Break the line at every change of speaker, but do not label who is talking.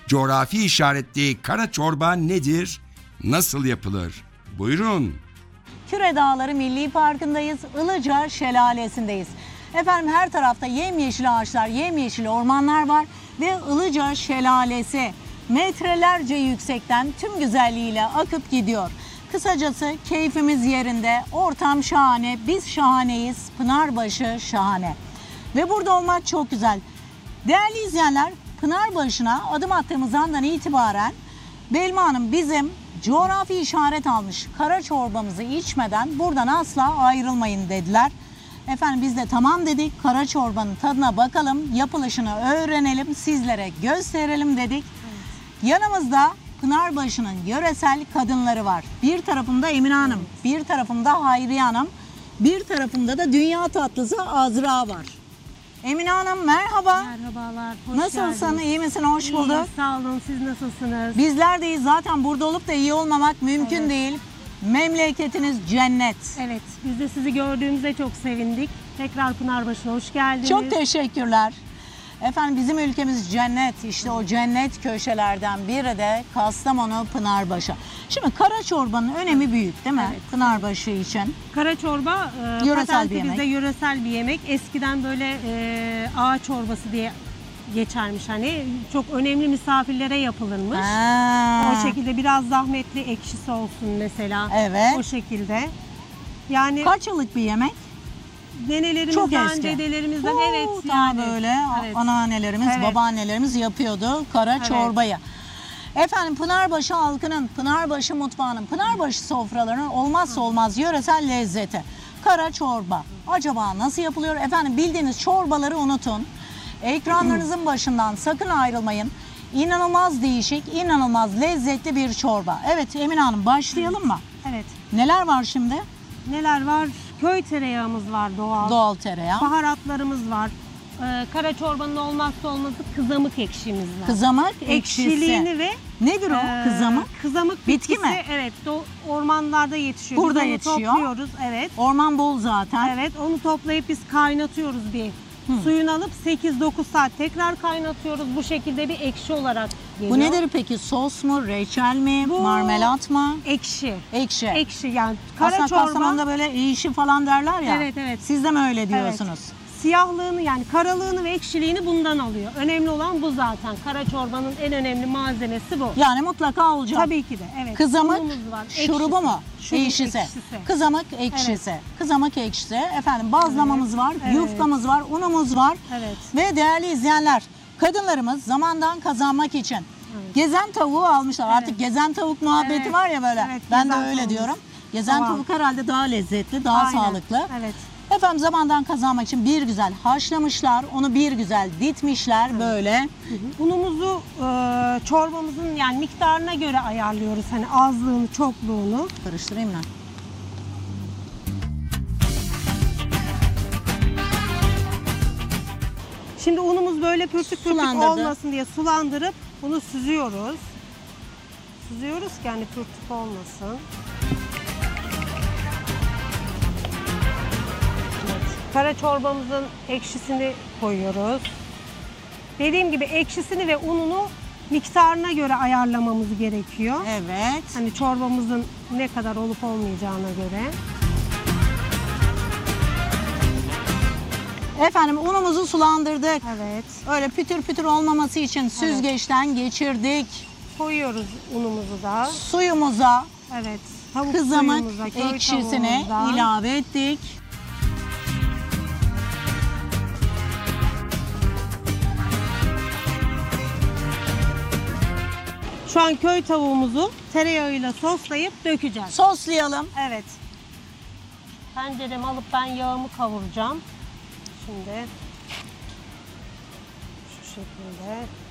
Coğrafi işaretli kara çorba nedir? Nasıl yapılır? Buyurun.
Küre Dağları Milli Parkı'ndayız. Ilıca Şelalesi'ndeyiz. Efendim her tarafta yemyeşil ağaçlar, yemyeşil ormanlar var ve Ilıca Şelalesi metrelerce yüksekten tüm güzelliğiyle akıp gidiyor. Kısacası keyfimiz yerinde, ortam şahane, biz şahaneyiz, Pınarbaşı şahane. Ve burada olmak çok güzel. Değerli izleyenler, Pınarbaşı'na adım attığımız andan itibaren Belma Hanım bizim coğrafi işaret almış. Kara çorbamızı içmeden buradan asla ayrılmayın dediler. Efendim biz de tamam dedik. Kara çorbanın tadına bakalım, yapılışını öğrenelim, sizlere gösterelim dedik. Evet. Yanımızda Pınarbaşı'nın yöresel kadınları var. Bir tarafımda Emine Hanım, bir tarafımda Hayriye Hanım, bir tarafımda da dünya tatlısı Azra var. Emine Hanım merhaba.
Merhabalar, hoş
Nasılsın,
geldiniz.
iyi misin, hoş bulduk.
İyiyim, sağ olun, siz nasılsınız?
Bizler deyiz, zaten burada olup da iyi olmamak mümkün
Evet.
değil. Memleketiniz cennet.
Evet, biz de sizi gördüğümüzde çok sevindik. Tekrar Pınarbaşı'na hoş geldiniz.
Çok teşekkürler. Efendim bizim ülkemiz cennet. İşte o cennet köşelerden biri de Kastamonu Pınarbaşı. Şimdi kara çorbanın önemi büyük değil mi?
Evet.
Pınarbaşı için.
Kara çorba,
Yöresel bir yemek.
bizde yöresel bir yemek. Eskiden böyle ağa çorbası diye geçermiş. Hani çok önemli misafirlere yapılırmış.
Ha.
O şekilde biraz zahmetli, ekşisi olsun mesela.
Evet.
O şekilde. Yani
Kaç yıllık bir yemek? Çok
nenelerimizden,
eski.
dedelerimizden evet
Ta
yani.
böyle
Evet.
anneannelerimiz,
Evet.
babaannelerimiz yapıyordu kara
Evet.
çorbayı. Efendim Pınarbaşı halkının, Pınarbaşı mutfağının, Pınarbaşı sofralarının olmazsa olmaz yöresel lezzeti. Kara çorba. Acaba nasıl yapılıyor? Efendim bildiğiniz çorbaları unutun. Ekranlarınızın başından sakın ayrılmayın. İnanılmaz değişik, inanılmaz lezzetli bir çorba. Evet Emine Hanım başlayalım mı?
Evet.
Neler var şimdi?
Neler var? Köy tereyağımız var doğal.
Doğal tereyağı.
Baharatlarımız var. Kara çorbanın olmazsa olmazı kızamık ekşimiz var.
Kızamık ekşisi.
Ekşiliğini ve
Nedir o kızamık?
Kızamık
Bitki
bitkisi,
mi?
evet, ormanlarda yetişiyor.
Burada
Biz onu
yetişiyor.
topluyoruz, evet.
Orman bol zaten.
Evet, onu toplayıp biz kaynatıyoruz bir. Suyunu alıp 8-9 saat tekrar kaynatıyoruz. Bu şekilde bir ekşi olarak geliyor.
Bu nedir peki? Sos mu, reçel mi,
Bu-
marmelat mı?
Ekşi.
Ekşi.
Ekşi yani kara
Aslında
çorba.
Kastamonu'da böyle iyişi falan derler ya.
Evet, evet.
Siz de mi öyle diyorsunuz?
Siyahlığını yani karalığını ve ekşiliğini bundan alıyor. Önemli olan bu zaten. Kara çorbanın en önemli malzemesi bu.
Yani mutlaka olacak.
Tabii ki de. Evet.
Kızamık
Unumuz var.
şurubu mu?
Şurup
Ekşisi.
ekşisi.
Kızamık ekşisi. Kızamık ekşisi. Efendim bazlamamız var,
Evet.
yufkamız var, unumuz var.
Evet.
Ve değerli izleyenler, kadınlarımız zamandan kazanmak için gezen tavuğu almışlar. Artık gezen tavuk muhabbeti
Evet.
var ya böyle.
Evet,
Ben de
gezen
öyle
tavuğumuz.
diyorum. Gezen
Tamam.
tavuk herhalde daha lezzetli, daha
Aynen.
sağlıklı.
Evet.
Efendim zamandan kazanmak için bir güzel haşlamışlar, onu bir güzel ditmişler böyle.
Unumuzu çorbamızın yani miktarına göre ayarlıyoruz. Hani azlığını, çokluğunu.
Karıştırayım ben.
Şimdi unumuz böyle pürtük pürtük
Sulandırdı.
olmasın diye sulandırıp bunu süzüyoruz. Süzüyoruz ki hani pürtük olmasın. Evet. Kara çorbamızın ekşisini koyuyoruz. Dediğim gibi ekşisini ve ununu miktarına göre ayarlamamız gerekiyor.
Evet.
Hani çorbamızın ne kadar olup olmayacağına göre.
Efendim unumuzu sulandırdık.
Evet.
Öyle pütür pütür olmaması için süzgeçten geçirdik.
Koyuyoruz unumuzu da.
Suyumuza
Evet. Tavuk
kızamık
suyumuza, köy
ekşisini
tavuğumuzdan.
ilave ettik.
Şu an köy tavuğumuzu tereyağıyla soslayıp dökeceğiz.
Soslayalım.
Evet. Tenceremi alıp ben yağımı kavuracağım. Şimdi şu şekilde.